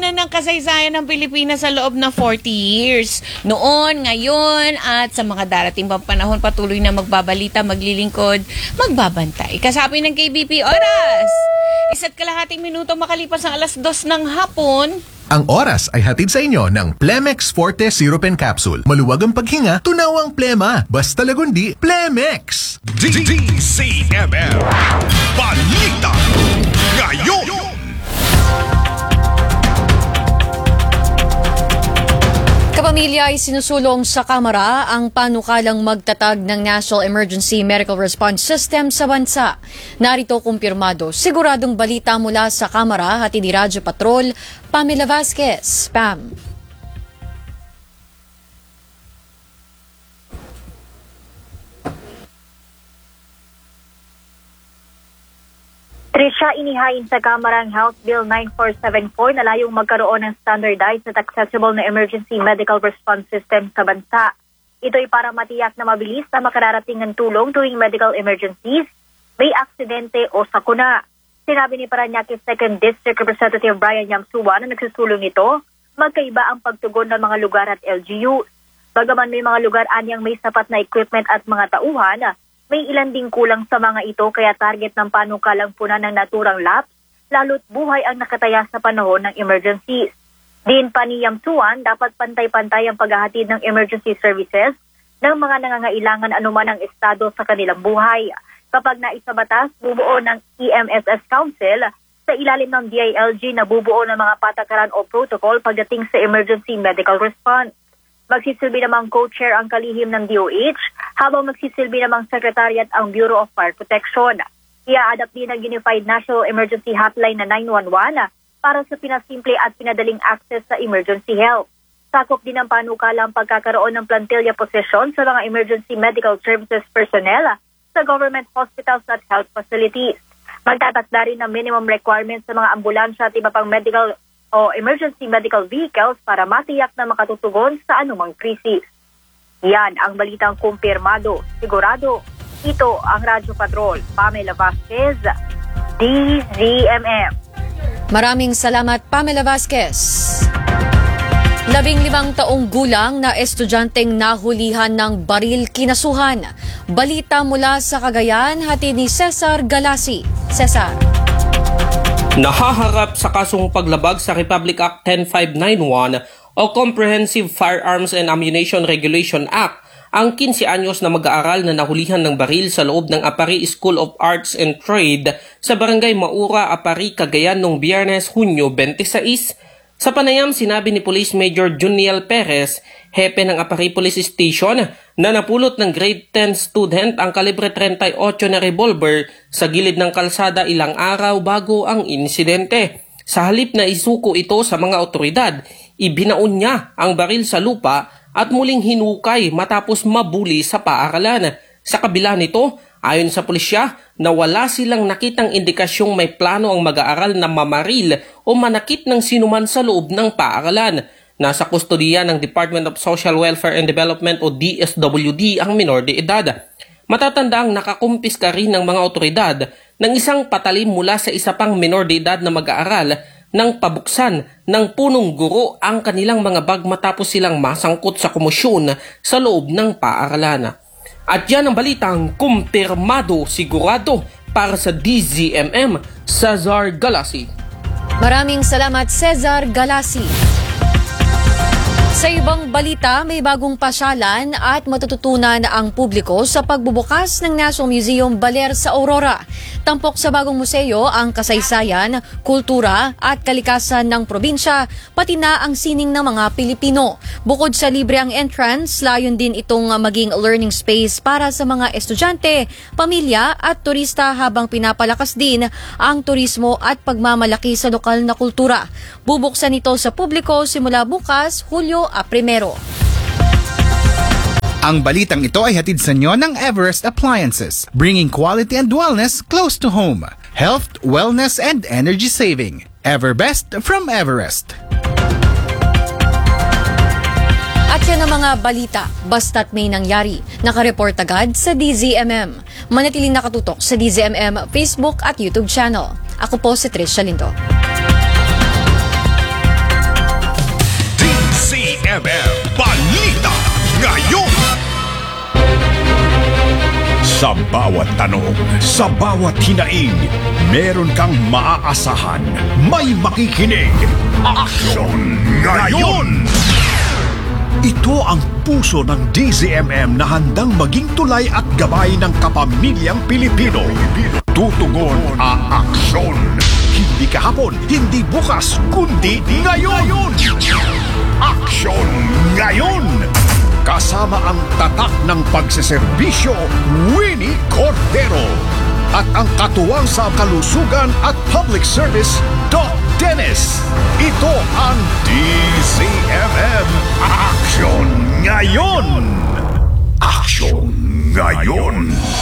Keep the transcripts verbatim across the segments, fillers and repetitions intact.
na ng kasaysayan ng Pilipinas sa loob na forty years. Noon, ngayon, at sa mga darating pang panahon, patuloy na magbabalita, maglilingkod, magbabantay. Kasabi ng K B P Oras, isa't kalahating minuto makalipas ang alas dos ng hapon. Ang oras ay hatid sa inyo ng Plemex Forte Syrup and Capsule. Maluwag ang paghinga, tunawang plema. Basta lagundi, Plemex! D C M M Balita Ngayon. Kapamilya ay sinusulong sa Kamara ang panukalang magtatag ng National Emergency Medical Response System sa bansa. Narito kumpirmado, siguradong balita mula sa Kamara, hatid ni Radyo Patrol, Pamela Vasquez. Pam. Trisha, inihain sa Kamara ang House Bill nine four seven four na layong magkaroon ng standardized at accessible na emergency medical response system sa bansa. Ito ay para matiyak na mabilis na makararating ng tulong tuwing medical emergencies, may aksidente o sakuna. Sinabi ni Parañaque second District Representative Brian Yamsua na nagsusulong nito, magkaiba ang pagtugon ng mga lugar at L G U. Bagaman may mga lugar anyang may sapat na equipment at mga tauhan, may ilan ding kulang sa mga ito kaya target ng panukalang puna ng naturang lapse, lalo't buhay ang nakataya sa panahon ng emergencies. Din pa ni Yamsuan, dapat pantay-pantay ang paghahatid ng emergency services ng mga nangangailangan anuman ang estado sa kanilang buhay. Kapag naisabatas, bubuo ng E M S S Council sa ilalim ng D I L G na bubuo ng mga patakaran o protocol pagdating sa emergency medical response. Magsisilbi namang co-chair ang kalihim ng D O H habang magsisilbi namang secretariat ang Bureau of Fire Protection. Ia-adapt din ang Unified National Emergency Hotline na nine one one para sa pinasimple at pinadaling access sa emergency health. Sakop din ang panukalang pagkakaroon ng plantilla position sa mga emergency medical services personnel sa government hospitals at health facilities. Magtatakda rin ng minimum requirements sa mga ambulansya at iba pang medical o emergency medical vehicles para matiyak na makatutugon sa anumang krisis. Yan ang balitang kumpirmado. Sigurado, ito ang Radyo Patrol. Pamela Vasquez, D Z M M. Maraming salamat, Pamela Vasquez. Labing limang taong gulang na estudyanteng nahulihan ng baril kinasuhan. Balita mula sa Cagayan, hatid ni Cesar Galasi. Cesar. Nahaharap sa kasong paglabag sa Republic Act ten five nine one o Comprehensive Firearms and Ammunition Regulation Act ang quince anyos na mag-aaral na nahulihan ng baril sa loob ng Apari School of Arts and Trade sa Barangay Maura, Apari, Cagayan noong Biyernes, Hunyo twenty-six. Sa panayam, sinabi ni Police Major Juniel Perez, hepe ng Apari Police Station, na napulot ng grade ten student ang kalibre thirty-eight na revolver sa gilid ng kalsada ilang araw bago ang insidente. Sa halip na isuko ito sa mga otoridad, ibinaon niya ang baril sa lupa at muling hinukay matapos mabuli sa paaralan. Sa kabila nito, ayon sa pulisya, na wala silang nakitang indikasyong may plano ang mag-aaral na mamaril o manakit ng sinuman sa loob ng paaralan. Nasa kustodiya ng Department of Social Welfare and Development o D S W D ang minor de edad. Matatandaang nakakumpiska rin ng mga otoridad ng isang patalim mula sa isa pang minor de edad na mag-aaral nang pabuksan ng punong guro ang kanilang mga bag matapos silang masangkot sa komosyon sa loob ng paaralan. At yan ang balitang kumpirmado, sigurado para sa D Z M M, Cesar Galasi. Maraming salamat, Cesar Galasi. Sa ibang balita, may bagong pasyalan at matututunan ang publiko sa pagbubukas ng National Museum Baler sa Aurora. Tampok sa bagong museo ang kasaysayan, kultura at kalikasan ng probinsya, pati na ang sining ng mga Pilipino. Bukod sa libre ang entrance, layon din itong maging learning space para sa mga estudyante, pamilya at turista habang pinapalakas din ang turismo at pagmamalaki sa lokal na kultura. Bubuksan ito sa publiko simula bukas, Hulyo primero. Ang balitang ito ay hatid sa inyo ng Everest Appliances, bringing quality and wellness close to home. Health, wellness, and energy saving. Everbest from Everest. At yan ang mga balita, basta't may nangyari. Nakareport agad sa D Z M M. Manatiling nakatutok sa D Z M M Facebook at YouTube channel. Ako po si Trisha Lindo. M M Balita Ngayon. Sa bawat tanong, sa bawat hinaing, meron kang maaasahan. May makikinig. Aksyon ngayon! Ito ang puso ng D Z M M na handang maging tulay at gabay ng kapamilyang Pilipino. Tutugon a aksyon. Hindi kahapon, hindi bukas, kundi ngayon. Aksyon ngayon! Kasama ang tatak ng pagseserbisyo, Winnie Cordero. At ang katuwang sa kalusugan at public service, Doc Dennis. Ito ang D Z M M Aksyon ngayon! Aksyon ngayon!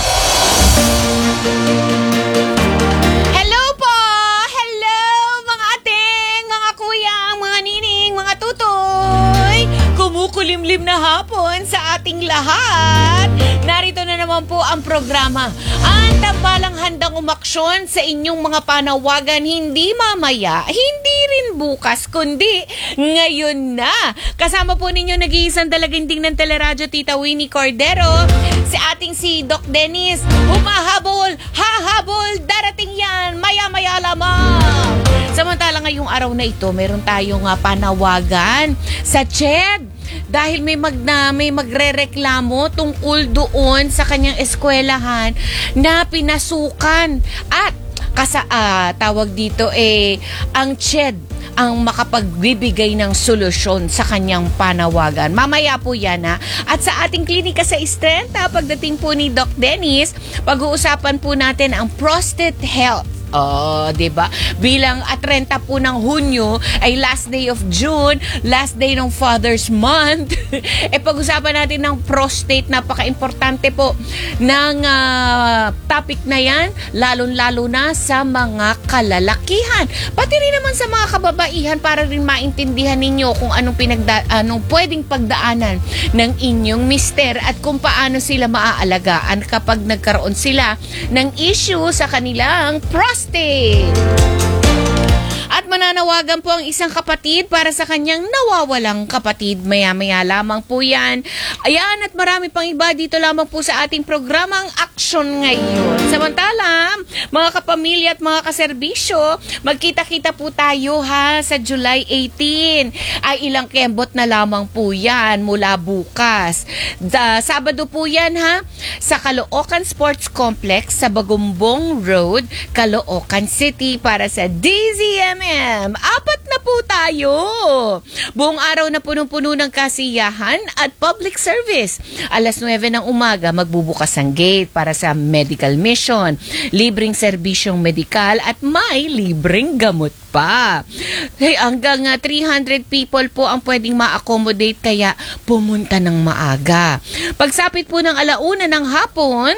Hello po! Hello mga ating, mga kuya, mga nining, mga tutoy! Kumukulimlim na hapon sa ating lahat. Narito na naman po ang programa. Ang tambalang handang umaksyon sa inyong mga panawagan, hindi mamaya, hindi rin bukas, kundi ngayon na. Kasama po ninyo nag-iisang dalaginding ng teleradyo, Tita Winnie Cordero, si ating si Doc Dennis. Humahabol, hahabol, darating yan, maya-maya lamang. Samantala ngayong araw na ito, meron tayong uh, panawagan sa C H E D. Dahil may mag na, may magrereklamo tungkol doon sa kanyang eskwelahan na pinasukan at kasa uh, tawag dito eh ang C H E D ang makapagbibigay ng solusyon sa kanyang panawagan. Mamaya po yan ha. At sa ating klinika sa Istrenta, pagdating po ni Doc Dennis, pag-uusapan po natin ang prostate health. Oh, 'di ba? Bilang at thirty po ng Hunyo ay last day of June, last day ng Father's Month. eh pag-usapan natin ng prostate, napaka-importante po ng uh, topic na 'yan, lalong-lalo na sa mga kalalakihan. Pati rin naman sa mga kababaihan para rin maintindihan ninyo kung anong pinagda anong pwedeng pagdaanan ng inyong mister at kung paano sila maaalagaan kapag nagkaroon sila ng issue sa kanilang prostate. At mananawagan po ang isang kapatid para sa kanyang nawawalang kapatid. Maya-maya lamang po yan. Ayan, at marami pang iba dito lamang po sa ating programang Aksyon Ngayon. Samantala, mga kapamilya at mga kaserbisyo, magkita-kita po tayo ha sa July eighteen. Ay ilang kembot na lamang po yan mula bukas. Da, Sabado po yan ha sa Caloocan Sports Complex sa Bagumbong Road, Caloocan City para sa D Z M M. Apat na po tayo. Buong araw na punong-puno ng kasiyahan at public service. Alas nuwebe ng umaga magbubukas ang gate para sa medical mission, libreng serbisyong medikal at may libreng gamot pa. Hey, hanggang uh, three hundred people po ang pwedeng ma-accommodate kaya pumunta ng maaga. Pagsapit po ng alauna ng hapon,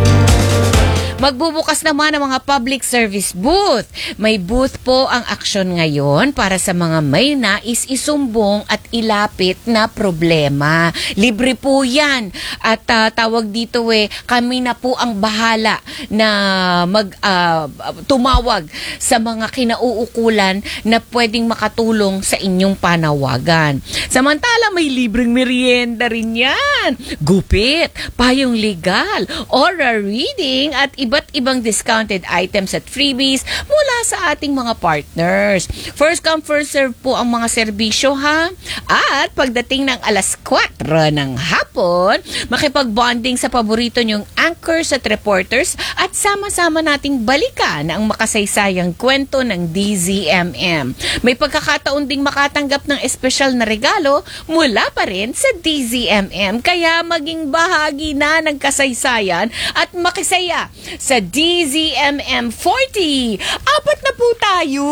magbubukas naman ang mga public service booth. May booth po ang Aksyon Ngayon para sa mga may nais isumbong at ilapit na problema. Libre po yan. At uh, tawag dito eh, kami na po ang bahala na mag, uh, tumawag sa mga kinauukulan na pwedeng makatulong sa inyong panawagan. Samantala, may libreng merienda rin yan. Gupit, payong legal, oral reading at iba't ibang discounted items at freebies mula sa ating mga partners. First come, first serve po ang mga serbisyo ha. At pagdating ng alas kwatro ng hapon, makipag-bonding sa paborito niyong anchors at reporters at sama-sama nating balikan ang makasaysayang kwento ng D Z M M. May pagkakataon ding makatanggap ng espesyal na regalo mula pa rin sa D Z M M. Kaya maging bahagi na ng kasaysayan at makisaya sa D Z M M forty. Apat na po tayo.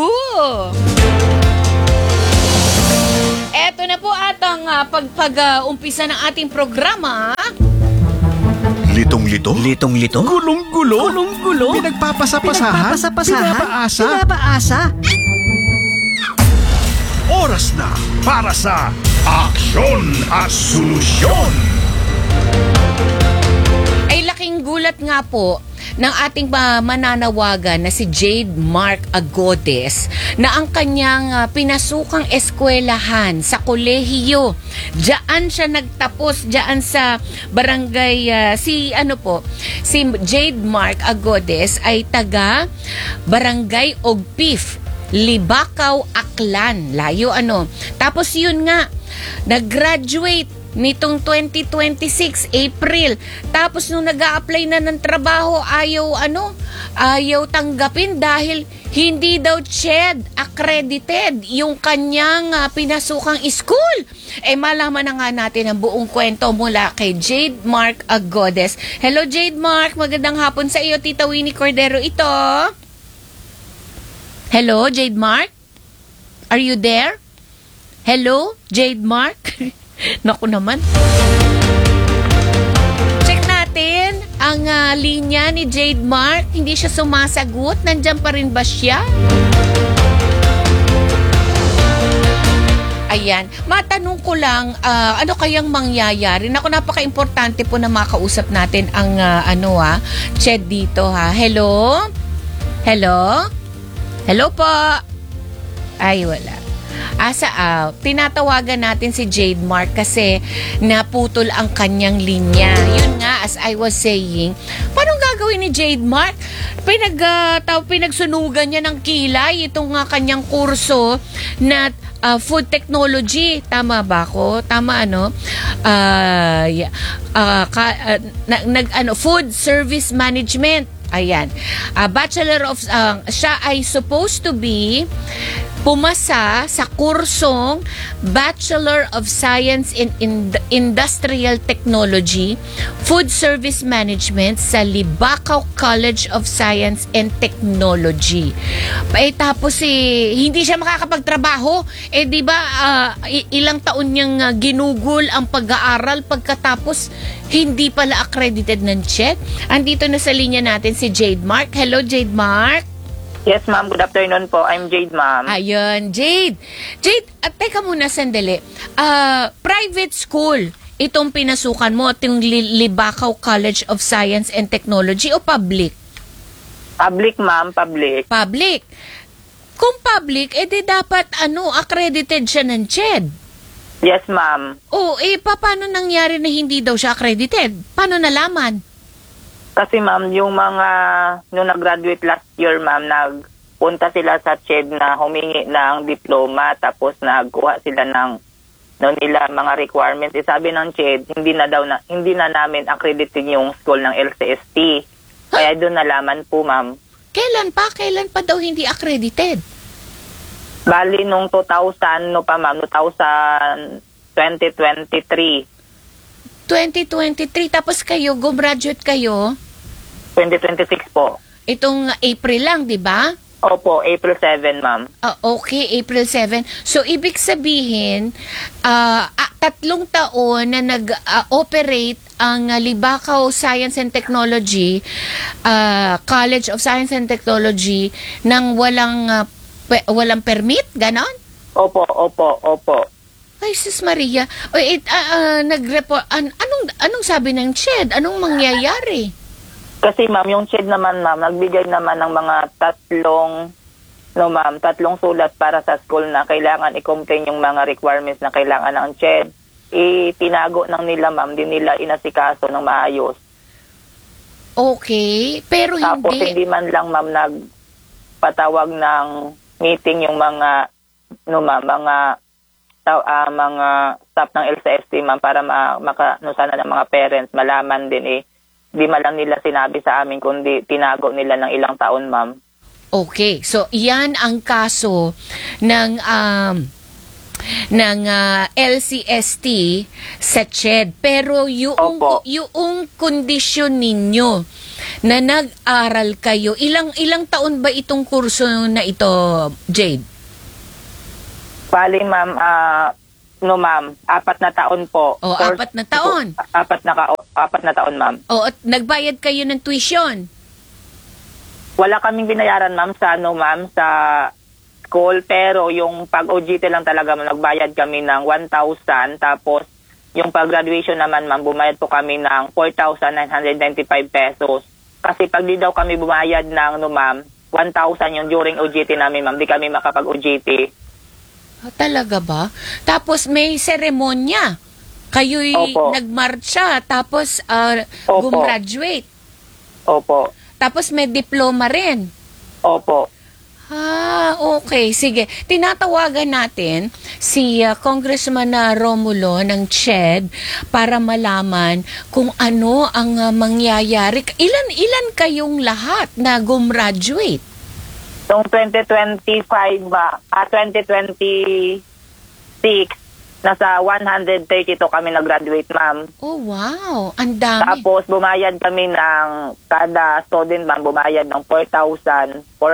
Eto na po atang uh, pagpag-umpisa uh, ng ating programa. Litong-lito? Litong-lito? Gulong-gulo? Gulong-gulo? Pinagpapasapasahan? Pinagpapasapasahan? Pinapaasa? Pinapaasa? Oras na para sa Aksyon at Solusyon. Ay laking gulat nga po ng ating uh, mananawagan na si Jade Mark Agodes na ang kanyang uh, pinasukang eskwelahan sa kolehiyo. Diyan siya nagtapos, diyan sa barangay, uh, si ano po, si Jade Mark Agodes ay taga barangay Ogpif, Libakaw, Aklan. Layo ano. Tapos yun nga, nag-graduate nitong twenty twenty-six, April. Tapos nung nag-a-apply na ng trabaho, ayaw ano, ayaw tanggapin dahil hindi daw C H E D accredited yung kanyang uh, pinasukang school. Eh malaman na nga natin ang buong kwento mula kay Jade Mark Agodes. Hello Jade Mark, magandang hapon sa iyo. Tita Winnie Cordero ito. Hello Jade Mark? Are you there? Hello Jade Mark? Naku naman. Check natin ang uh, linya ni Jade Mark. Hindi siya sumasagot. Nandyan pa rin ba siya? Ayan. Matanong ko lang, uh, ano kayang mangyayari? Naku, napaka-importante po na makausap natin ang uh, ano ha, Ched dito ha. Hello? Hello? Hello po? Ay, wala. Asa ah, tinatawagan natin si Jade Mark kasi naputol ang kanyang linya. Yun nga, as I was saying, paano gagawin ni Jade Mark? Pinag, uh, taw, pinagsunugan niya ng kilay itong uh, kanyang kurso na uh, food technology. Tama ba ako? Tama ano? Uh, yeah. uh, ka, uh, na, nag, ano, food service management. Ayan. Uh, Bachelor of, uh, siya ay supposed to be pumasa sa kursong Bachelor of Science in Ind- Industrial Technology, Food Service Management sa Libakaw College of Science and Technology. Eh, tapos eh, hindi siya makakapagtrabaho. Eh, di ba, uh, ilang taon niyang uh, ginugol ang pag-aaral pagkatapos hindi pala accredited ng C H E D. Andito na sa linya natin si Jade Mark. Hello, Jade Mark. Yes, ma'am. Good afternoon po. I'm Jade, ma'am. Ayun, Jade. Jade, at teka muna sandali. Uh, private school, itong pinasukan mo, itong Libakaw College of Science and Technology o public? Public, ma'am. Public. Public. Kung public, edi dapat ano, accredited siya ng C H E D. Yes, ma'am. O, eh, paano nangyari na hindi daw siya accredited? Paano nalaman? Kasi ma'am, yung mga, nung nag-graduate last year ma'am, nagpunta sila sa C H E D na humingi ng diploma, tapos nagkuha sila ng noon nila mga requirements. E sabi ng C H E D, hindi na daw na, hindi na namin accredited yung school ng L C S T. Kaya doon nalaman po ma'am. Kailan pa? Kailan pa daw hindi accredited? Bali nung two thousand, no pa ma'am, twenty twenty-three. twenty twenty-three, tapos kayo, gumraduate kayo? twenty twenty-six po. Itong April lang, di ba? Opo, April seventh, ma'am. Uh, okay, April seventh. So, ibig sabihin, uh, ah, tatlong taon na nag-operate uh, ang uh, Libakaw Science and Technology, uh, College of Science and Technology, nang walang, uh, pe- walang permit, ganon? Opo, opo, opo. Ay, sis Maria. O, it, uh, uh, nag-report, an- anong, anong sabi ng C H E D? Anong mangyayari? Kasi ma'am, yung C H E D naman ma'am, nagbigay naman ng mga tatlong, no ma'am, tatlong sulat para sa school na kailangan i-complain yung mga requirements na kailangan ng C H E D. Itinago ng nila ma'am, di nila inasikaso ng maayos. Okay, pero Tapos hindi. hindi man lang ma'am nagpatawag ng meeting yung mga, no ma'am, mga, uh, mga staff ng L C S T ma'am para ma- maka, no, sana ng mga parents malaman din eh. Di man lang nila sinabi sa amin, kundi tinago nila ng ilang taon, ma'am. Okay, so yan ang kaso ng um, ng uh, L C S T sa C H E D. Pero yung, Opo. yung kondisyon ninyo na nag-aral kayo, ilang ilang taon ba itong kurso na ito, Jade? Bali, ma'am, ah... Uh, No, ma'am. Apat na taon po. O, First, apat na taon. Po, apat na, ka, apat na taon, ma'am. O, at nagbayad kayo ng tuition? Wala kaming binayaran, ma'am, sa, ano, ma'am, sa school. Pero yung pag-O G T lang talaga, ma'am, nagbayad kami ng one thousand. Tapos, yung pag-graduation naman, ma'am, bumayad po kami ng four thousand nine hundred ninety-five pesos. Kasi pag di daw kami bumayad ng, no ma'am, one thousand yung during O J T namin, ma'am. Di kami makapag-O J T. Ah, talaga ba? Tapos may seremonya. Kayo'y Opo. nagmarcha, tapos ah, Opo. gumraduate. Opo. Tapos may diploma rin. Opo. Ah, okay. Sige. Tinatawagan natin si uh, Congressman uh, Romulo ng C H E D para malaman kung ano ang uh, mangyayari. Ilan ilan kayong lahat na gumraduate? Noong twenty twenty-five ba, ah, twenty twenty-six, nasa one hundred thirty-two kami nag-graduate, ma'am. Oh, wow. Ang dami. Tapos bumayad kami ng, kada student, ma'am, bumayad ng four thousand four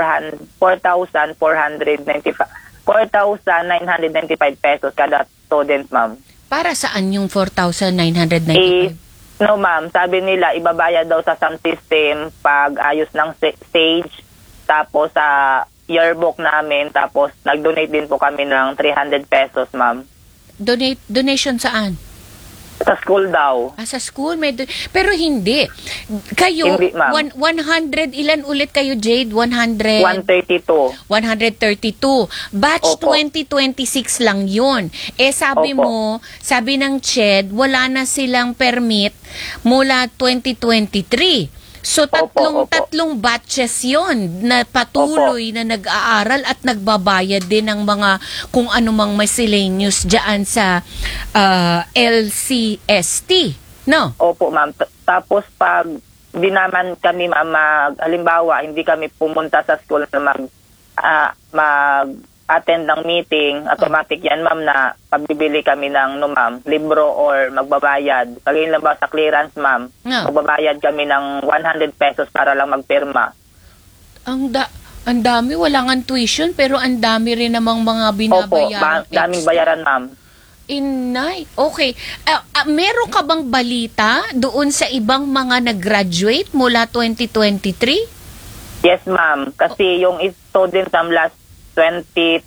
hundred ninety-five four thousand nine hundred ninety-five pesos kada student, ma'am. Para saan yung four thousand nine hundred Eh, ninety-five? no, ma'am, sabi nila ibabayad daw sa sound system pag ayos ng sta- stage, tapos sa yearbook namin, tapos nag-donate din po kami ng three hundred pesos, ma'am. Donate, donation saan? Sa school daw. Ah, sa school may do- pero hindi. Kayo Hindi, ma'am. one, one hundred ilan ulit kayo, Jade? one hundred one thirty-two. one thirty-two. Batch Opo. twenty twenty-six lang yun. Eh sabi Opo. mo, sabi ng C H E D, wala na silang permit mula twenty twenty-three. So tatlong Opo, opo. tatlong batches yon na patuloy na nag-aaral at nagbabayad din ng mga kung anumang miscellaneous diyan sa ah, L C S T. No? Opo, ma'am. T- Tapos pag di naman kami, ma'am, mag, halimbawa, hindi kami pumunta sa school na mag, ah, mag-attend ng meeting, automatic yan, ma'am, na pabibili kami ng, no, ma'am, libro or magbabayad. Pag yun lang ba sa clearance, ma'am, No. magbabayad kami ng one hundred pesos para lang magpirma. Ang da ang dami, wala nga tuition, pero ang dami rin namang mga Opo, binabayaran. ba- daming bayaran, ma'am. Inay. Okay. Ah, ah, meron ka bang balita doon sa ibang mga nag-graduate mula twenty twenty-three? Yes, ma'am. Kasi yung student from last twenty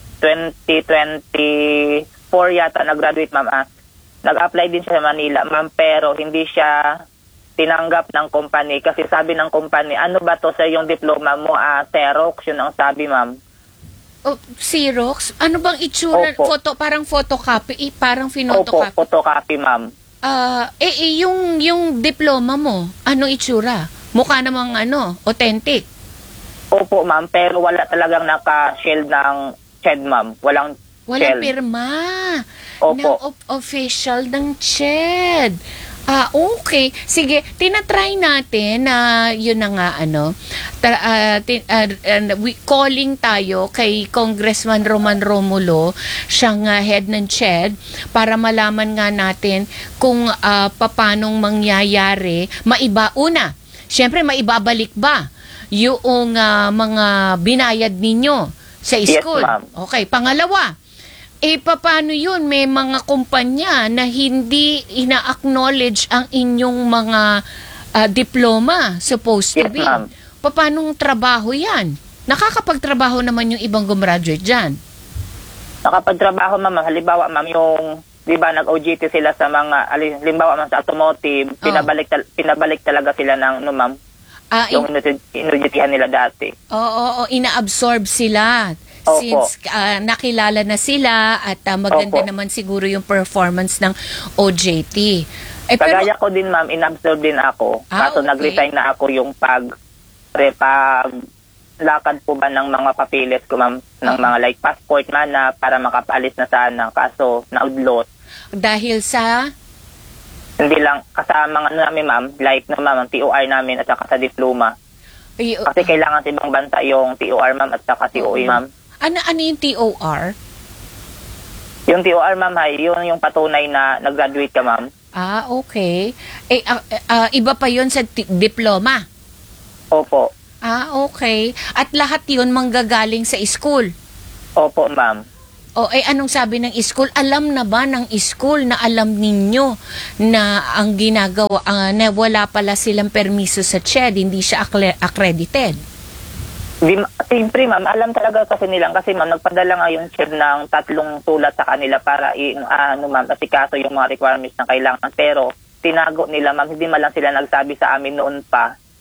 twenty-four yata nag-graduate, ma'am. Ah, nag-apply din siya sa Manila, ma'am, pero hindi siya tinanggap ng company kasi sabi ng company, ano ba to sa yung diploma mo? Ah, Xerox, yun ang sabi, ma'am. Oh, Xerox? Ano bang itsura? Opo. Photo, parang photocopy? Eh, parang Opo, finotocopy. photocopy, ma'am. Ah, eh, eh, yung, yung diploma mo, ano itsura? Mukha namang ano, authentic. Opo, ma'am, pero wala talagang naka-shell ng C H E D, ma'am. Walang Walang shell. pirma. Opo. Ng op- official ng C H E D. Ah, okay. Sige, tinatry natin na yun na nga ano. Ta- ah, ti- ah, ah, we calling tayo kay Congressman Roman Romulo, siyang ah, head ng C H E D, para malaman nga natin kung uh, papanong mangyayari. Maiba una. Siyempre, maibabalik ba yung ah, mga binayad ninyo sa Yes, school? ma'am. Okay, pangalawa, eh, paano yun? May mga kumpanya na hindi ina-acknowledge ang inyong mga ah, diploma, supposed to Yes, be. ma'am. Paanong trabaho yan? Nakakapagtrabaho naman yung ibang gumraduate dyan. Nakapagtrabaho, ma'am. Halimbawa, ma'am, yung, di ba, nag-O J T sila sa mga, ali- halimbawa, ma'am, sa automotive, Oh. pinabalik, tal- pinabalik talaga sila ng, no, ma'am, Ah, yung in- inuditihan nila dati. Oo, oo, ina-absorb sila. Opo. Since ah, nakilala na sila at ah, maganda Opo. naman siguro yung performance ng O J T. Eh, pero, Kagaya ko din, ma'am, inabsorb din ako. Ah, Kaso okay. nag-resign na ako yung pag, pre, pag lakad po ba ng mga papilis ko, ma'am, ng Ah. mga like passport man na para makapalis na sana. Kaso, naudlot. dahil sa... Hindi lang kasama nga namin, ma'am, like na, ma'am, ang T O R namin at saka sa diploma. ay, Kasi kailangan sa ibang bansa yung T O R, ma'am, at saka T O E, ma'am. ano, ano yung T O R? Yung T O R, ma'am, ay yun yung patunay na nag-graduate ka, ma'am. Ah, okay. Eh, ah, ah, iba pa yon sa ti- diploma. Opo. Ah, okay. At lahat yun manggagaling sa school. Opo, ma'am. O, eh, anong sabi ng school? Alam na ba ng school na alam ninyo na ang ginagawa, ah, na wala pala silang permiso sa C H E D, hindi siya accre- accredited? Di, siyempre, ma'am, alam talaga kasi nilang kasi, ma'am, nagpadala nga yung chair ng tatlong sulat sa kanila para, i, ano, ma'am, asikaso yung mga requirements na kailangan. Pero, tinago nila, ma'am, hindi man lang sila nagsabi sa amin noon pa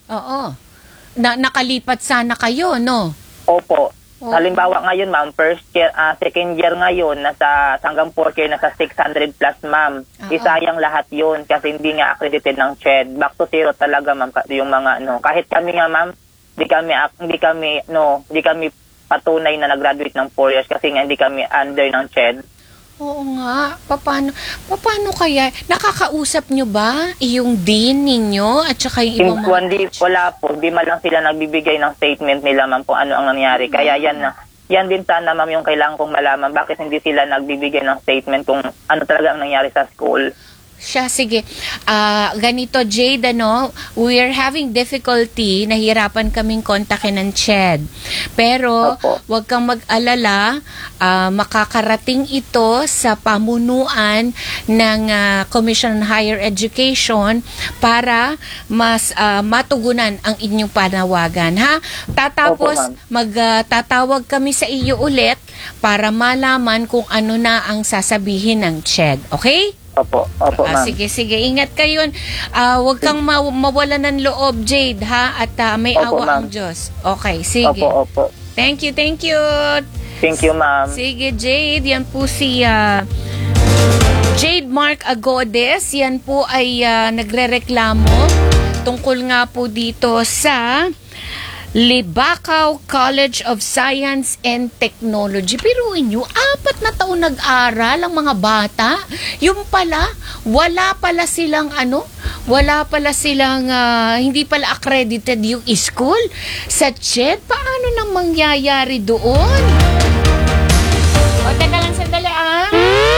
Oo. Na nakalipat sana kayo, no? Opo. Oo. Halimbawa ngayon, ma'am, first year, ah, second year ngayon, nasa hanggang fourth year, nasa six hundred plus, ma'am. Oo. Isayang lahat yun kasi hindi nga accredited ng C H E D. Back to zero talaga, ma'am, ka- yung mga, no, kahit kami nga, ma'am, hindi kami, ak- hindi kami, no, hindi kami patunay na nag-graduate ng four years kasi nga hindi kami under ng C H E D. Oo nga. Paano, paano kaya? Nakakausap nyo ba yung dean ninyo at saka yung ibang mga... Hindi, wala po. Di man lang sila nagbibigay ng statement nila, ma'am, kung ano ang nangyari. Kaya yan na. Yan din sana, ma'am, yung kailangan kong malaman. Bakit hindi sila nagbibigay ng statement kung ano talaga ang nangyari sa school? Siya, sige. Ah, ganito, Jade, ano, we are having difficulty, nahirapan kaming kontakin ng C H E D. Pero, Opo. wag kang mag-alala, ah, makakarating ito sa pamunuan ng ah, Commission on Higher Education para mas ah, matugunan ang inyong panawagan, ha? Tatapos, Opo, ma'am. magtatawag kami sa iyo ulit para malaman kung ano na ang sasabihin ng C H E D. Okay? Opo, opo, Ah, ma'am. sige, sige. Ingat kayo. Ah, huwag kang ma- mawala ng loob, Jade, ha? At ah, may Opo, awa ma'am. ang Diyos. Okay, sige. Opo, opo. Thank you, thank you. Thank you, ma'am. Sige, Jade. Yan po si ah, Jade Mark Agodes. Yan po ay ah, nagrereklamo tungkol nga po dito sa Libacao College of Science and Technology. Pero inyo, apat na taon nag-aral ang mga bata. Yung pala, wala pala silang ano, wala pala silang, ah, hindi pala accredited yung school. Sa C H E D, paano nang mangyayari doon? O, teka lang sandali ah.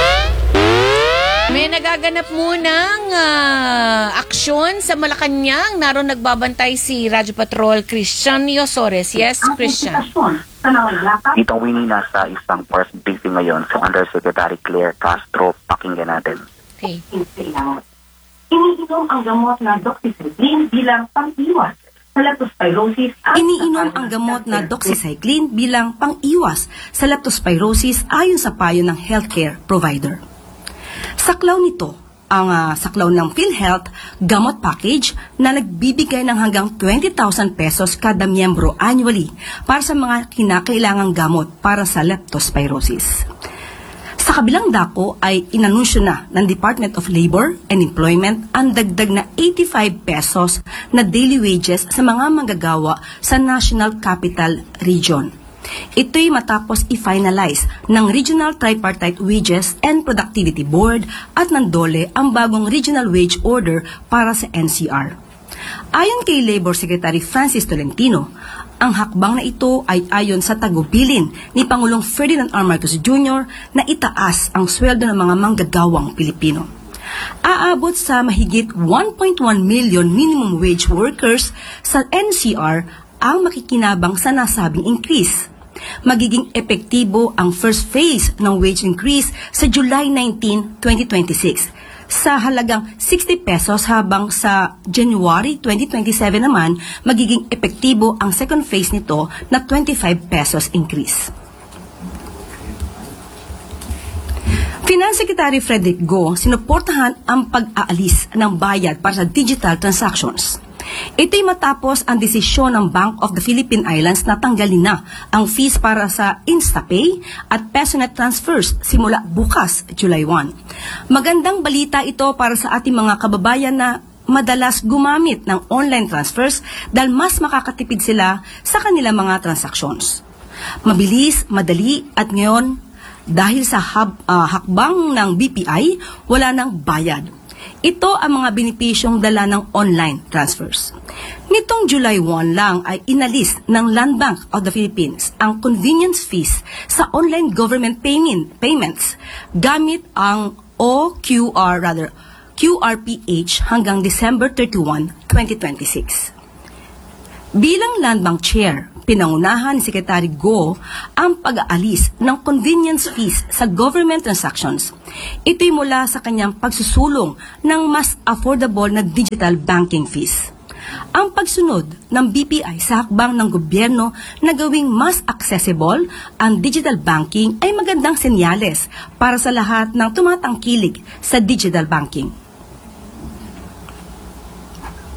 May nagaganap munang ah, aksyon sa Malacanang. Naroon nagbabantay si Radyo Patrol Christian Yosores. Yes, Christian. Dito Winnie, nasa isang first briefing ngayon sa Undersecretary Claire Castro. Pakinggan natin. Okay. Iniinom ang gamot na doxycycline bilang pang-iwas sa leptospirosis. Iniinom ang gamot na doxycycline bilang pang-iwas sa leptospirosis ayon sa payo ng healthcare provider. Saklaw nito ang uh, saklaw ng PhilHealth gamot package na nagbibigay ng hanggang twenty thousand pesos kada miyembro annually para sa mga kinakailangang gamot para sa leptospirosis. Sa kabilang dako ay inanunsyo na ng Department of Labor and Employment ang dagdag na eighty-five pesos na daily wages sa mga manggagawa sa National Capital Region. Ito'y matapos i-finalize ng Regional Tripartite Wages and Productivity Board at ng DOLE ang bagong Regional Wage Order para sa N C R. Ayon kay Labor Secretary Francis Tolentino, ang hakbang na ito ay ayon sa tagubilin ni Pangulong Ferdinand R. Marcos Junior na itaas ang sweldo ng mga manggagawang Pilipino. Aabot sa mahigit one point one million minimum wage workers sa N C R ang makikinabang sa nasabing increase. Magiging epektibo ang first phase ng wage increase sa July nineteenth, twenty twenty-six sa halagang sixty pesos habang sa January twenty twenty-seven naman magiging epektibo ang second phase nito na twenty-five pesos increase. Finance Secretary Frederick Go sinuportahan ang pag-aalis ng bayad para sa digital transactions. Ito'y matapos ang desisyon ng Bank of the Philippine Islands na tanggalin na ang fees para sa InstaPay at PesoNet transfers simula bukas, July first. Magandang balita ito para sa ating mga kababayan na madalas gumamit ng online transfers dahil mas makakatipid sila sa kanilang mga transactions. Mabilis, madali at ngayon dahil sa hub, uh, hakbang ng B P I, wala nang bayad. Ito ang mga benepisyong dala ng online transfers. Nitong July first lang ay inalis ng Land Bank of the Philippines ang convenience fees sa online government payment, payments gamit ang O Q R rather Q R P H hanggang December thirty-first, twenty twenty-six. Bilang Land Bank Chair, pinangunahan ni Secretary Go ang pag-aalis ng convenience fees sa government transactions. Ito'y mula sa kanyang pagsusulong ng mas affordable na digital banking fees. Ang pagsunod ng B P I sa hakbang ng gobyerno na gawing mas accessible ang digital banking ay magandang senyales para sa lahat ng tumatangkilik sa digital banking.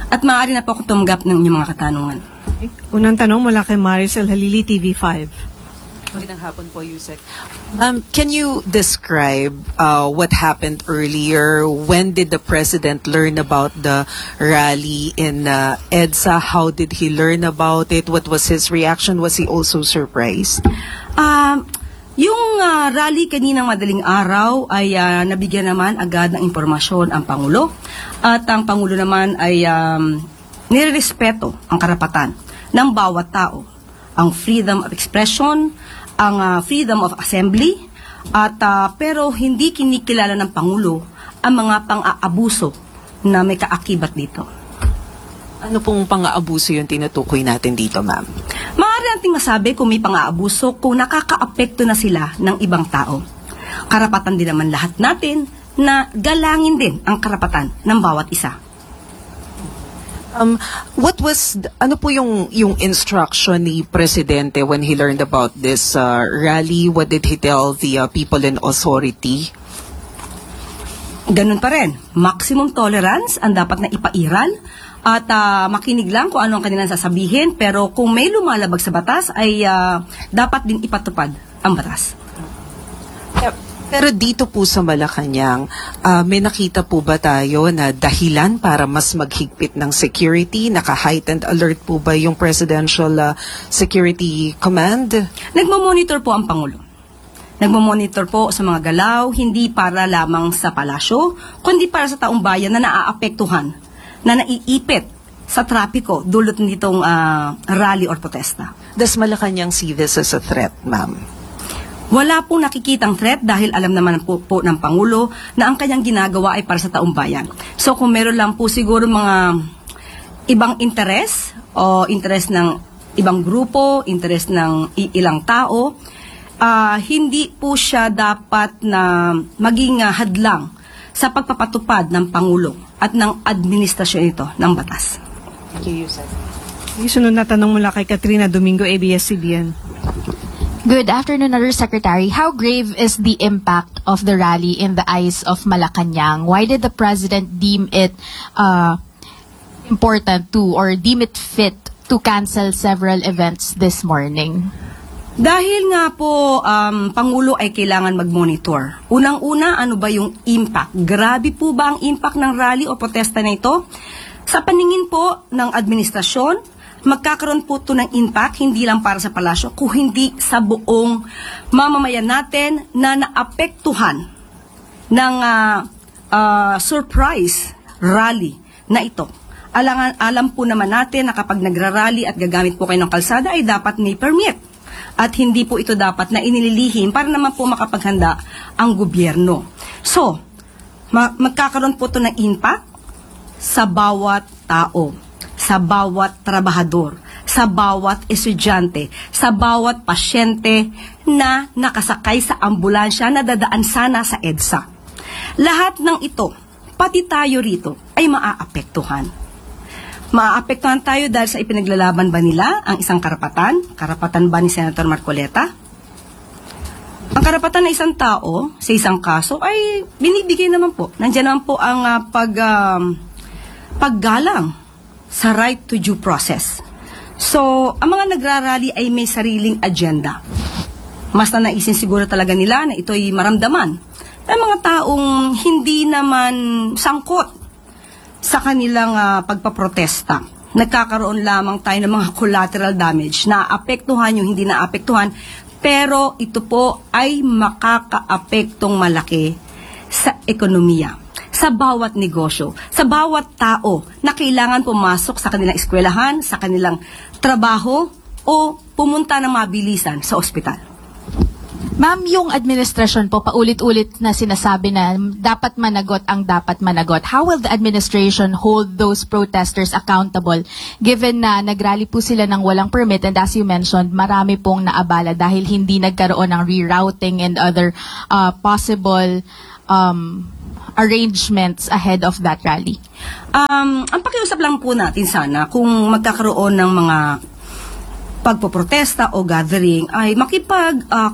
At maaari na po akong tumanggap ng inyong mga katanungan. Unang tanong mula kay Maricel Halili, T V five. Magandang hapon po, Yusek. Um, can you describe uh, what happened earlier? When did the President learn about the rally in uh, EDSA? How did he learn about it? What was his reaction? Was he also surprised? Um, yung uh, rally kaninang madaling araw ay uh, nabigyan naman agad ng impormasyon ang Pangulo. At ang Pangulo naman ay um, nirerespeto ang karapatan ng bawat tao. Ang freedom of expression, ang uh, freedom of assembly, at uh, pero hindi kinikilala ng Pangulo ang mga pang-aabuso na may kaakibat dito. Ano pong pang-aabuso yung tinutukoy natin dito, ma'am? Maaari nating masabi kung may pang-aabuso kung nakakaapekto na sila ng ibang tao. Karapatan din naman lahat natin na galangin din ang karapatan ng bawat isa. Um, what was, ano po yung, yung instruction ni Presidente when he learned about this uh, rally? What did he tell the uh, people in authority? Ganun pa rin. Maximum tolerance ang dapat na ipairal at uh, makinig lang kung ano ang kanilang sasabihin, pero kung may lumalabag sa batas ay uh, dapat din ipatupad ang batas. Pero dito po sa Malacanang, uh, may nakita po ba tayo na dahilan para mas maghigpit ng security? Naka-heightened alert po ba yung Presidential uh, Security Command? Nagmamonitor po ang Pangulo. Nagmamonitor po sa mga galaw, hindi para lamang sa palasyo, kundi para sa taong bayan na naaapektuhan, na naiipit sa trapiko dulot nitong uh, rally or protesta. Does Malacanang see this as a threat, ma'am? Wala pong nakikitang threat dahil alam naman po, po ng Pangulo na ang kanyang ginagawa ay para sa taong bayan. So kung meron lang po siguro mga ibang interes o interes ng ibang grupo, interes ng ilang tao, uh, hindi po siya dapat na maging uh, hadlang sa pagpapatupad ng Pangulo at ng administrasyon ito ng batas. Thank you, Yusek. Isunod na tanong mula kay Katrina Domingo, A B S C B N. Good afternoon, Undersecretary. How grave is the impact of the rally in the eyes of Malacanang? Why did the President deem it uh, important to or deem it fit to cancel several events this morning? Dahil nga po, um, Pangulo ay kailangan mag-monitor. Unang-una, ano ba yung impact? Grabe po ba ang impact ng rally o protesta na ito? Sa paningin po ng administrasyon, magkakaroon po ito ng impact, hindi lang para sa palasyo, kung hindi sa buong mamamayan natin na naapektuhan ng uh, uh, surprise rally na ito. Alam, alam po naman natin na kapag nagrarally at gagamit po kayo ng kalsada ay dapat may permit. At hindi po ito dapat na inililihim para naman po makapaghanda ang gobyerno. So, ma- magkakaroon po ito ng impact sa bawat tao, sa bawat trabahador, sa bawat estudyante, sa bawat pasyente na nakasakay sa ambulansya na dadaan sana sa EDSA. Lahat ng ito, pati tayo rito, ay maaapektuhan. Maaapektuhan tayo dahil sa ipinaglalaban ba nila ang isang karapatan? Karapatan ba ni Senator Marcoleta? Ang karapatan ng isang tao sa isang kaso ay binibigay naman po. Nandiyan naman po ang uh, pag, uh, paggalang sa right to due process. So, ang mga nagrarally ay may sariling agenda. Mas na naisin siguro talaga nila na ito ay maramdaman ng mga taong hindi naman sangkot sa kanilang uh, pagpaprotesta. Nagkakaroon lamang tayo ng mga collateral damage na apektuhan yung hindi naapektuhan, pero ito po ay makakaapektong malaki sa ekonomiya, sa bawat negosyo, sa bawat tao na kailangan pumasok sa kanilang eskwelahan, sa kanilang trabaho, o pumunta ng mabilisan sa ospital. Ma'am, yung administrasyon po paulit-ulit na sinasabi na dapat managot ang dapat managot. How will the administration hold those protesters accountable given na nagrally po sila ng walang permit and as you mentioned, marami pong naabala dahil hindi nagkaroon ng rerouting and other uh, possible um, arrangements ahead of that rally? Um, ang pakiusap lang po natin sana kung magkakaroon ng mga pagpoprotesta o gathering ay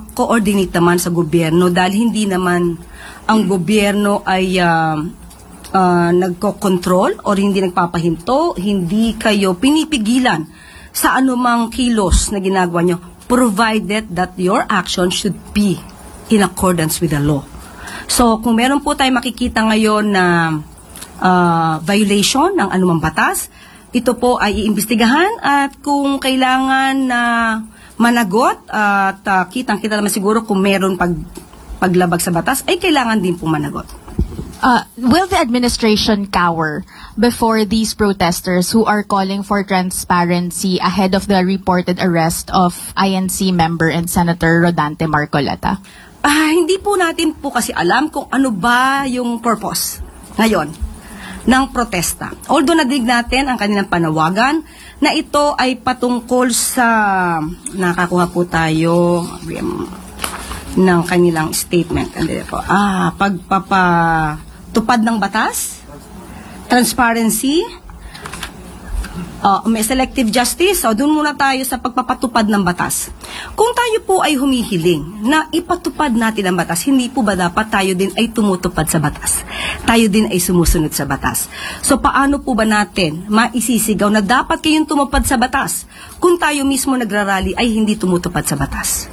makipag-coordinate uh, naman sa gobyerno dahil hindi naman ang gobyerno ay uh, uh, nagko-control or hindi nagpapahinto, hindi kayo pinipigilan sa anumang kilos na ginagawa nyo, provided that your action should be in accordance with the law. So, kung meron po tayo makikita ngayon na uh, violation ng anumang batas, ito po ay iimbestigahan at kung kailangan na managot at uh, kitang-kita naman siguro kung meron pag, paglabag sa batas, ay kailangan din po managot. Uh, will the administration cower before these protesters who are calling for transparency ahead of the reported arrest of I N C member and Senator Rodante Marcoleta? Ah, hindi po natin po kasi alam kung ano ba yung purpose ngayon ng protesta. Although nadinig natin ang kanilang panawagan na ito ay patungkol sa, nakakuha po tayo um, ng kanilang statement. Andito po. Ah, pagpapatupad ng batas, transparency, uh, may selective justice. So, doon muna tayo sa pagpapatupad ng batas. Kung tayo po ay humihiling na ipatupad natin ang batas, hindi po ba dapat tayo din ay tumutupad sa batas? Tayo din ay sumusunod sa batas. So, paano po ba natin maisisigaw na dapat kayong tumupad sa batas kung tayo mismo nagrarally ay hindi tumutupad sa batas?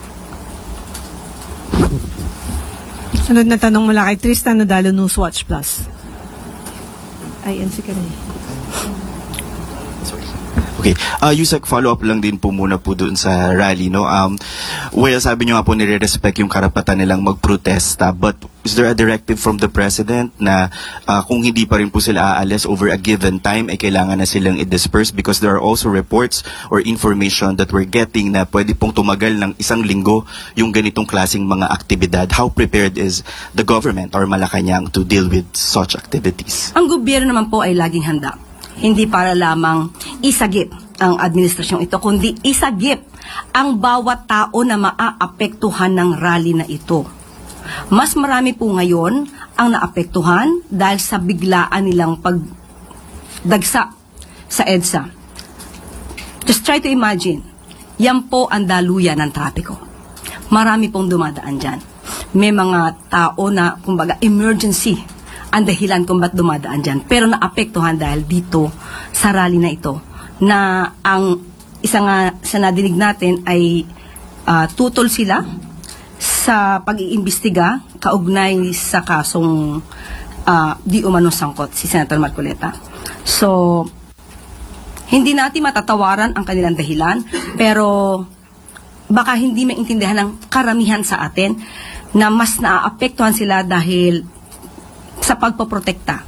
Sunod na tanong mula kay Tristan Nodalo, Newswatch Plus. I N C ka rin. Okay. Uh, Yusek, follow-up lang din po muna po doon sa rally, no? Um, well, sabi nyo nga po nire-respect yung karapatan nilang magprotesta, but is there a directive from the President na uh, kung hindi pa rin po sila aalis over a given time, ay kailangan na silang i-disperse? Because there are also reports or information that we're getting na pwede pong tumagal ng isang linggo yung ganitong klaseng mga aktibidad. How prepared is the government or Malacanang to deal with such activities? Ang gobyerno naman po ay laging handa. Hindi para lamang isagip ang administrasyong ito, kundi isagip ang bawat tao na maaapektuhan ng rally na ito. Mas marami po ngayon ang naapektuhan dahil sa biglaan nilang pagdagsa sa EDSA. Just try to imagine, yan po ang daluyan ng trapiko. Marami pong dumadaan dyan. May mga tao na, kumbaga, emergency ang dahilan kung ba't dumadaan dyan. Pero naapektuhan dahil dito sa rally na ito na ang isa nga sa nadinig natin ay uh, tutol sila sa pag-iimbestiga kaugnay sa kasong uh, di umanong sangkot si Senator Marcoleta. So, hindi natin matatawaran ang kanilang dahilan, pero baka hindi maintindihan ng karamihan sa atin na mas naaapektuhan sila dahil sa pagpoprotekta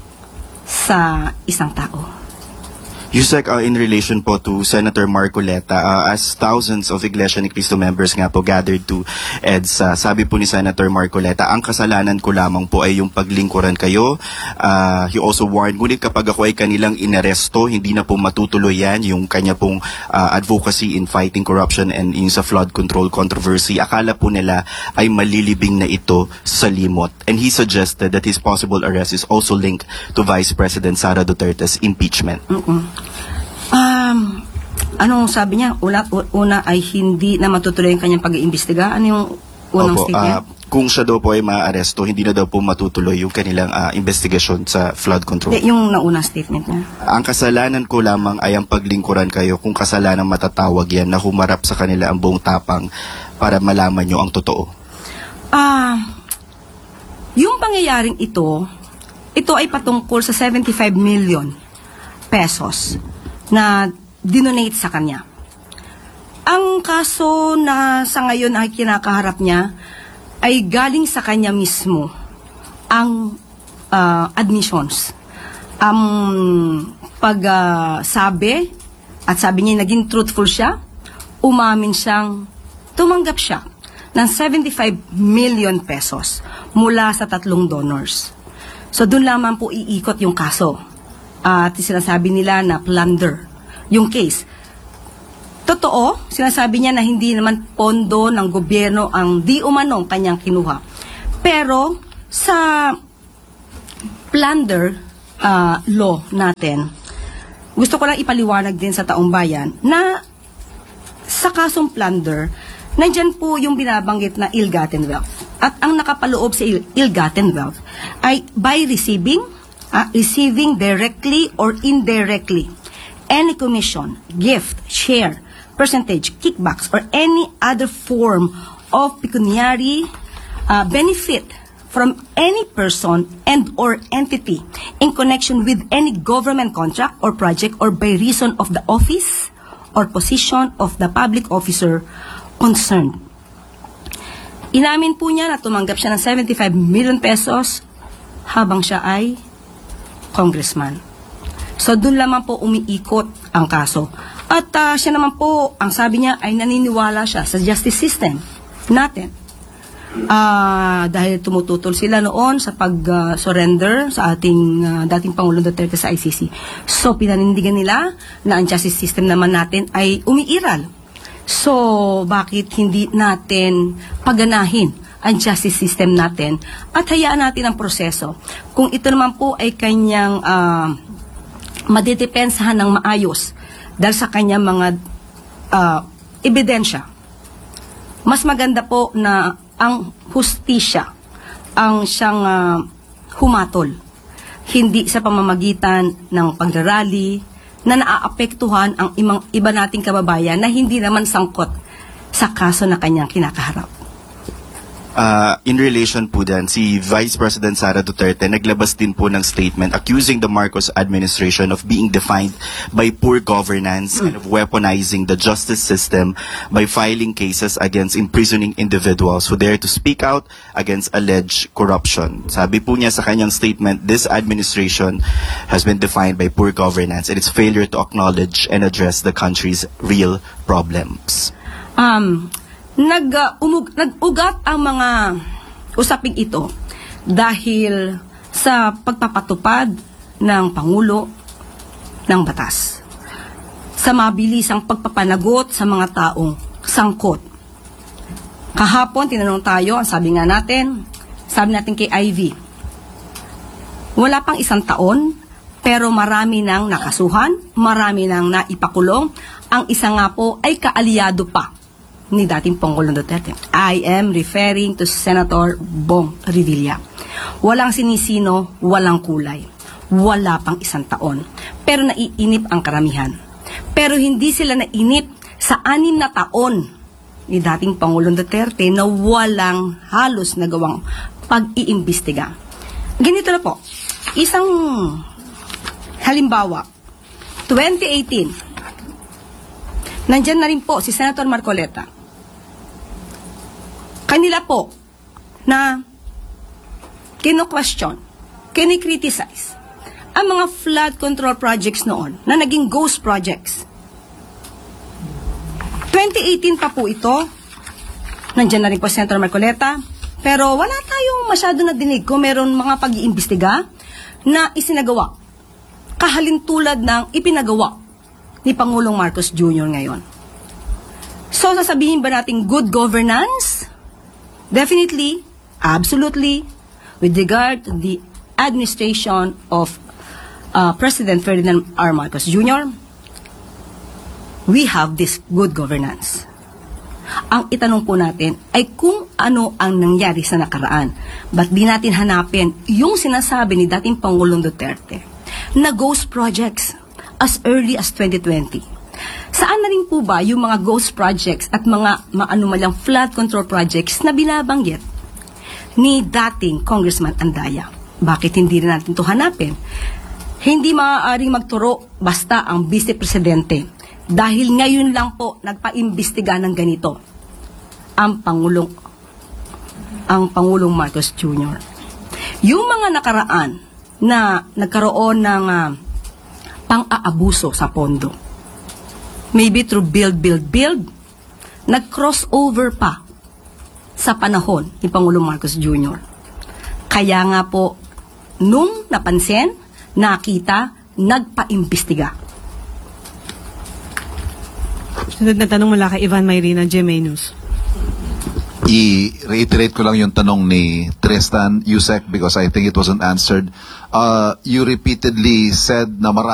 sa isang tao. Yusek, uh, in relation po to Senator Marcoleta, uh, as thousands of Iglesia ni Cristo members nga po gathered to EDSA, sabi po ni Senator Marcoleta, ang kasalanan ko lamang po ay yung paglingkuran kayo. Uh, he also warned, ngunit kapag ako ay kanilang inaresto, hindi na po matutuloy yan yung kanya pong uh, advocacy in fighting corruption and in sa flood control controversy. Akala po nila ay malilibing na ito sa limot. And he suggested that his possible arrest is also linked to Vice President Sara Duterte's impeachment. Mm-mm. Um, anong sabi niya? Una, una ay hindi na matutuloy ang kanyang pag-iimbestiga. Ano yung unang Opo, statement? Uh, kung siya daw po ay maaresto, hindi na daw po matutuloy yung kanilang uh, investigasyon sa flood control. De, yung naunang statement niya. Ang kasalanan ko lamang ay ang paglingkuran kayo. Kung kasalanan matatawag yan, na humarap sa kanila ang buong tapang para malaman nyo ang totoo. Ah, uh, yung pangyayaring ito, ito ay patungkol sa seventy-five million pesos na dinonate sa kanya. Ang kaso na sa ngayon ay kinakaharap niya ay galing sa kanya mismo ang uh, admissions. Ang um, pagsabi uh, at sabi niya naging truthful siya, umamin siyang tumanggap siya ng seventy-five million pesos mula sa tatlong donors. So doon lamang po iikot yung kaso. At uh, sinasabi nila na plunder yung case. Totoo, sinasabi niya na hindi naman pondo ng gobyerno ang di umanong kanyang kinuha. Pero sa plunder uh, law natin, gusto ko lang ipaliwanag din sa taong bayan na sa kasong plunder, nandyan po yung binabanggit na ill-gotten wealth. At ang nakapaloob sa ill-gotten wealth ay by receiving uh, receiving directly or indirectly any commission, gift, share, percentage, kickbacks, or any other form of pecuniary uh, benefit from any person and or entity in connection with any government contract or project or by reason of the office or position of the public officer concerned. Inamin po niya na tumanggap siya ng seventy-five million pesos habang siya ay congressman. So, dun lamang po umiikot ang kaso. At uh, siya naman po, ang sabi niya ay naniniwala siya sa justice system natin. Uh, dahil tumututol sila noon sa pag-surrender uh, sa ating uh, dating Pangulong Duterte sa I C C. So, pinanindigan nila na ang justice system naman natin ay umiiral. So, bakit hindi natin paganahin ang justice system natin at hayaan natin ang proseso? Kung ito naman po ay kanyang uh, madidepensahan ng maayos dahil sa kanyang mga uh, ebidensya, mas maganda po na ang hustisya ang siyang uh, humatol, hindi sa pamamagitan ng pagrarally na naaapektuhan ang imang, iba nating kababayan na hindi naman sangkot sa kaso na kanyang kinakaharap. Uh, in relation po din, si Vice President Sara Duterte naglabas din po ng statement accusing the Marcos administration of being defined by poor governance mm. and of weaponizing the justice system by filing cases against imprisoning individuals who dare to speak out against alleged corruption. Sabi po niya sa kanyang statement, this administration has been defined by poor governance and its failure to acknowledge and address the country's real problems. Um... Nag, uh, umug, nag-ugat ang mga usaping ito dahil sa pagpapatupad ng Pangulo ng batas, sa mabilisang pagpapanagot sa mga taong sangkot. Kahapon, tinanong tayo, ang sabi nga natin, sabi natin kay Ivy, wala pang isang taon, pero marami nang nakasuhan, marami nang naipakulong, ang isa nga po ay kaalyado pa ni dating Pangulong Duterte. I am referring to Senator Bong Revilla. Walang sinisino, walang kulay. Wala pang isang taon. Pero naiinip ang karamihan. Pero hindi sila nainip sa anim na taon ni dating Pangulong Duterte na walang halos nagawang pag-iimbestiga. Ganito na po. Isang halimbawa, twenty eighteen, nandyan na rin po si Senator Marcoleta. Kanila po na kino-question, kini-criticize ang mga flood control projects noon na naging ghost projects. twenty eighteen pa po ito, nandyan na rin po Senator Marcoleta, pero wala tayong masyado na dinig kung meron mga pag-iimbestiga na isinagawa, kahalintulad ng ipinagawa ni Pangulong Marcos Junior ngayon. So, sasabihin ba natin good governance? Definitely, absolutely, with regard to the administration of uh, President Ferdinand R. Marcos Junior, we have this good governance. Ang itanong po natin ay kung ano ang nangyari sa nakaraan. Ba't di natin hanapin yung sinasabi ni dating Pangulong Duterte na ghost projects as early as twenty twenty? Saan na rin po ba yung mga ghost projects at mga maanumalyang flood control projects na binabanggit ni dating Congressman Andaya? Bakit hindi rin natin ito hanapin? Hindi maaaring magturo basta ang Vice Presidente dahil ngayon lang po nagpaimbestiga ng ganito ang Pangulong ang Pangulong Marcos Junior Yung mga nakaraan na nagkaroon ng uh, pang-aabuso sa pondo, maybe through build, build, build, nag-crossover pa sa panahon ni Pangulong Marcos Junior Kaya nga po, nung napansin, nakita, nagpa-imbestiga. Sunod na tanong mula kay Ivan Mayrina, G M A News. I-reiterate ko lang yung tanong ni Tristan Yusek because I think it wasn't answered. Uh, you repeatedly said na marami